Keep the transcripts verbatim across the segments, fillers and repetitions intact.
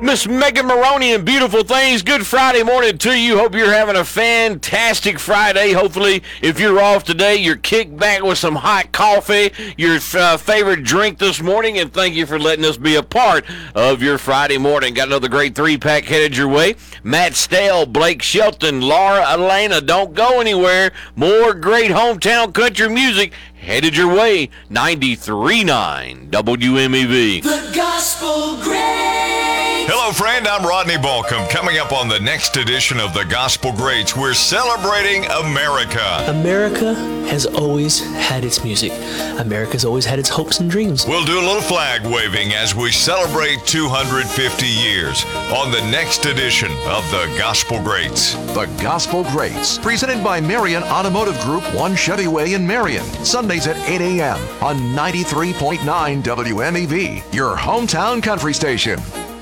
Miss Megan Maroney and beautiful things. Good Friday morning to you. Hope you're having a fantastic Friday. Hopefully, if you're off today, you're kicked back with some hot coffee, your uh, favorite drink this morning, and thank you for letting us be a part of your Friday morning. Got another great three-pack headed your way. Matt Stale, Blake Shelton, Laura Elena. Don't go anywhere. More great hometown country music headed your way. ninety-three point nine W M E V. The Gospel Greats. Hello, friend. I'm Rodney Balcom. Coming up on the next edition of The Gospel Greats, we're celebrating America. America has always had its music. America's always had its hopes and dreams. We'll do a little flag waving as we celebrate two hundred fifty years on the next edition of The Gospel Greats. The Gospel Greats, presented by Marion Automotive Group, One Chevy Way in Marion. Sundays at eight a.m. on ninety-three point nine W M E V, your hometown country station.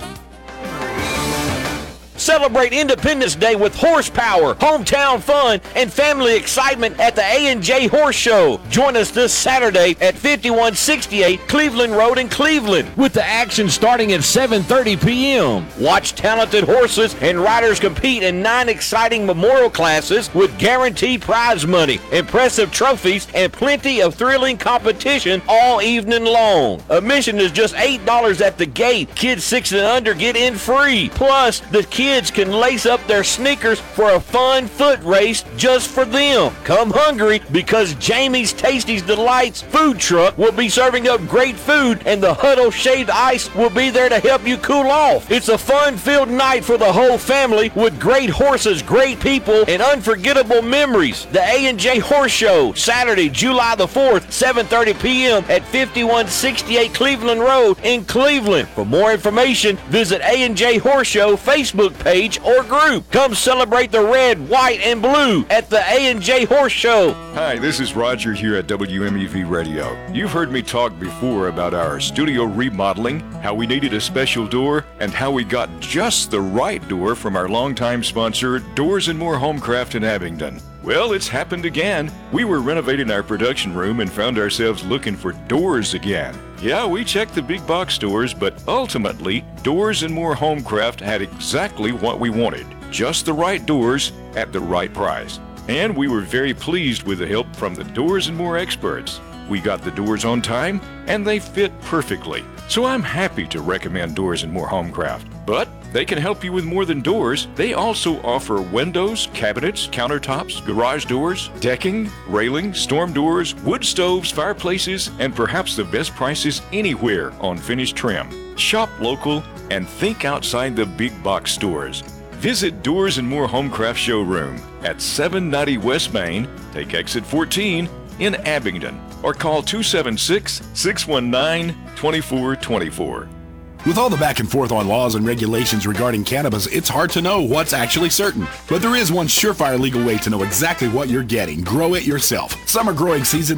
Celebrate Independence Day with horsepower, hometown fun, and family excitement at the A and J Horse Show. Join us this Saturday at fifty-one sixty-eight Cleveland Road in Cleveland, with the action starting at seven thirty p.m. Watch talented horses and riders compete in nine exciting memorial classes with guaranteed prize money, impressive trophies, and plenty of thrilling competition all evening long. Admission is just eight dollars at the gate. Kids six and under get in free. Plus, the kids Kids can lace up their sneakers for a fun foot race just for them. Come hungry, because Jamie's Tasty's Delights food truck will be serving up great food, and the Huddle Shaved Ice will be there to help you cool off. It's a fun-filled night for the whole family with great horses, great people, and unforgettable memories. The A and J Horse Show, Saturday, July the fourth, seven thirty p.m. at fifty-one sixty-eight Cleveland Road in Cleveland. For more information, visit A and J Horse Show Facebook page or group. Come celebrate the red, white, and blue at the A and J Horse Show. Hi, this is Roger here at W M E V Radio. You've heard me talk before about our studio remodeling, how we needed a special door, and how we got just the right door from our longtime sponsor, Doors and More Homecraft in Abingdon. Well, it's happened again. We were renovating our production room and found ourselves looking for doors again. Yeah, we checked the big box stores, but ultimately, Doors and More Homecraft had exactly what we wanted. Just the right doors at the right price. And we were very pleased with the help from the Doors and More experts. We got the doors on time, and they fit perfectly. So I'm happy to recommend Doors and More Homecraft. But they can help you with more than doors. They also offer windows, cabinets, countertops, garage doors, decking, railing, storm doors, wood stoves, fireplaces, and perhaps the best prices anywhere on finished trim. Shop local and think outside the big box stores. Visit Doors and More Homecraft Showroom at seven ninety West Main, take exit fourteen in Abingdon, or call two seven six, six one nine, two four two four. With all the back and forth on laws and regulations regarding cannabis, it's hard to know what's actually certain. But there is one surefire legal way to know exactly what you're getting. Grow it yourself. Summer growing season